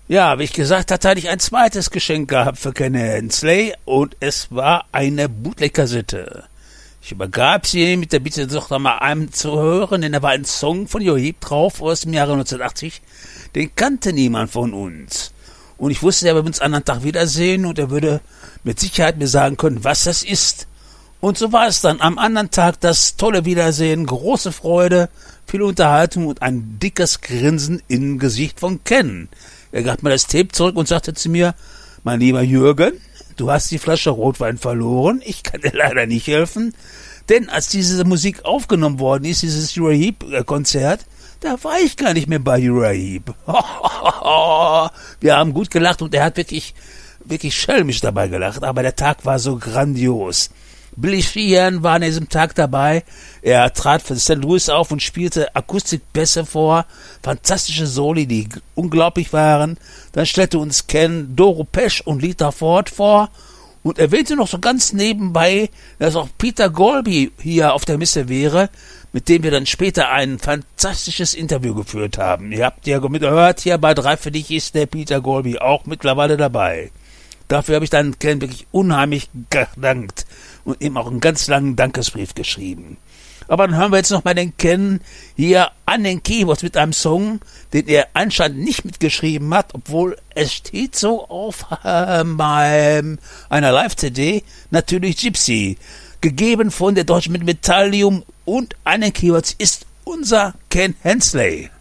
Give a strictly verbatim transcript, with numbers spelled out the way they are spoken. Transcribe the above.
Ja, wie ich gesagt hatte, hatte ich ein zweites Geschenk gehabt für Ken Hensley und es war eine Bootleg-Kassette. Ich übergab sie mit der Bitte, doch mal einem zu hören, denn da war ein Song von Uriah Heep drauf aus dem Jahre neunzehnhundertachtzig. Den kannte niemand von uns. Und ich wusste, er würde uns einen anderen Tag wiedersehen und er würde mit Sicherheit mir sagen können, was das ist. Und so war es dann. Am anderen Tag das tolle Wiedersehen, große Freude, viel Unterhaltung und ein dickes Grinsen im Gesicht von Ken. Er gab mir das Tape zurück und sagte zu mir, mein lieber Jürgen, du hast die Flasche Rotwein verloren, ich kann dir leider nicht helfen, denn als diese Musik aufgenommen worden ist, dieses Uriah Heep-Konzert, da war ich gar nicht mehr bei Uriah Heep. Wir haben gut gelacht und er hat wirklich, wirklich schelmisch dabei gelacht, aber der Tag war so grandios. Billy Sheehan war an diesem Tag dabei. Er trat für Sankt Louis auf und spielte Akustikbässe vor, fantastische Soli, die unglaublich waren. Dann stellte uns Ken Doro Pesch und Lita Ford vor und erwähnte noch so ganz nebenbei, dass auch Peter Golby hier auf der Messe wäre, mit dem wir dann später ein fantastisches Interview geführt haben. Ihr habt ja gehört, hier bei drei für dich ist der Peter Golby auch mittlerweile dabei. Dafür habe ich dann Ken wirklich unheimlich gedankt und ihm auch einen ganz langen Dankesbrief geschrieben. Aber dann hören wir jetzt noch mal den Ken hier an den Keyboards mit einem Song, den er anscheinend nicht mitgeschrieben hat, obwohl es steht so auf äh, meinem, einer Live-C D, natürlich Gypsy. Gegeben von der Deutschen mit Metallium und an den Keyboards ist unser Ken Hensley.